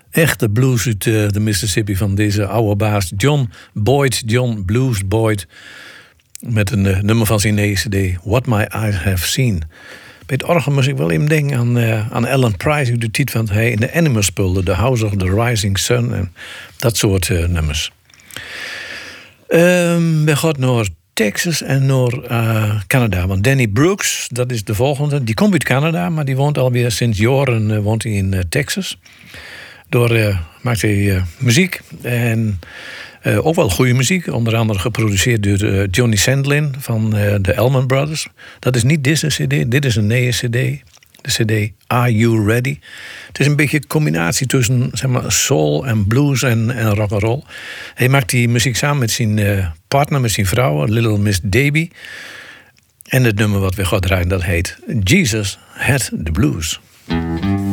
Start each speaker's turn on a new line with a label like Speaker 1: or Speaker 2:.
Speaker 1: Echte blues uit de Mississippi van deze oude baas John Blues Boyd. Met een nummer van zijn nieuwe cd, What My Eyes Have Seen. Bij het orgel moest ik wel even denken aan Alan Price, de titel van hij in de Animals speelde, The House of the Rising Sun en dat soort nummers. We gaan naar Texas en naar Canada. Want Danny Brooks, dat is de volgende. Die komt uit Canada, maar die woont alweer sinds jaren woont hij in Texas. Maakt hij muziek en ook wel goede muziek. Onder andere geproduceerd door Johnny Sandlin van de Allman Brothers. Dat is niet deze cd, dit is een nieuwe cd. De cd Are You Ready? Het is een beetje een combinatie tussen zeg maar, soul en blues en rock'n'roll. Hij maakt die muziek samen met zijn partner, met zijn vrouw, Little Miss Davy. En het nummer wat we gaan draaien, dat heet Jesus Had the Blues.